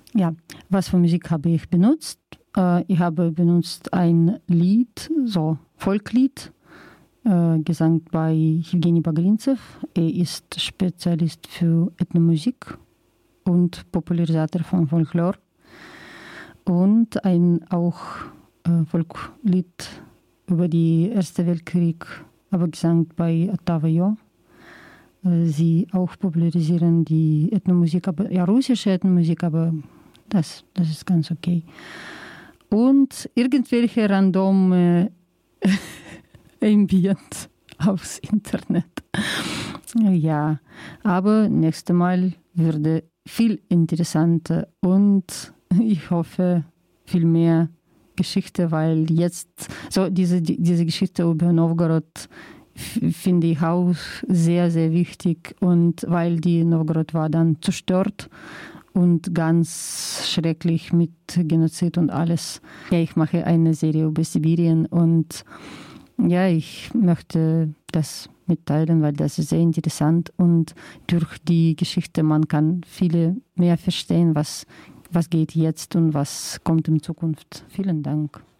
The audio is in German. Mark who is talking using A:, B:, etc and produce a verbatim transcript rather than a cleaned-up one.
A: Ja, was für Musik habe ich benutzt? Äh, ich habe benutzt ein Lied, so Volklied, äh, gesungen bei Jewgeni Bagrinzew. Er ist Spezialist für Ethnomusik und Popularisator von Folklore. Und ein auch äh, Volkslied über den Ersten Weltkrieg, aber gesungen bei Ottava Jo. Äh, sie auch popularisieren die Ethnomusik, aber ja, russische Ethnomusik, aber das, das ist ganz okay. Und irgendwelche random äh, Ambient aufs Internet. Ja, aber nächstes Mal würde viel interessanter und ich hoffe viel mehr Geschichte, weil jetzt so diese, diese Geschichte über Novgorod finde ich auch sehr, sehr wichtig und weil die Novgorod war dann zerstört und ganz schrecklich mit Genozid und alles. Ja, ich mache eine Serie über Sibirien und ja, ich möchte das mitteilen, weil das ist sehr interessant und durch die Geschichte man kann viele mehr verstehen, was, was geht jetzt und was kommt in Zukunft. Vielen Dank.